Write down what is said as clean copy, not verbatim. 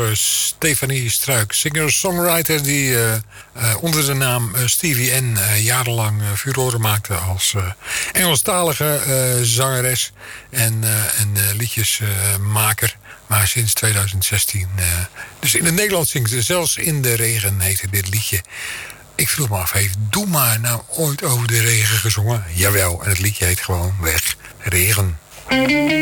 door Stefanie Struik. Singer-songwriter die onder de naam Stevie N jarenlang furoren maakte als Engelstalige zangeres en liedjesmaker. Maar sinds 2016 dus in het Nederlands zingt ze. Zelfs in de regen heette dit liedje. Ik vroeg me af, heeft Doe maar nou ooit over de regen gezongen? Jawel, en het liedje heet gewoon Weg, Regen.